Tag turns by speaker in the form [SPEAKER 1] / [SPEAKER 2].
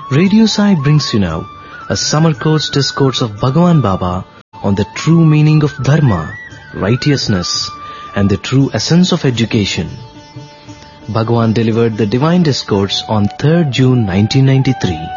[SPEAKER 1] Radio Sai brings you now a summer course discourse of Bhagavan Baba on the true meaning of dharma, righteousness, and the true essence of education. Bhagavan delivered the divine discourse on 3rd June 1993.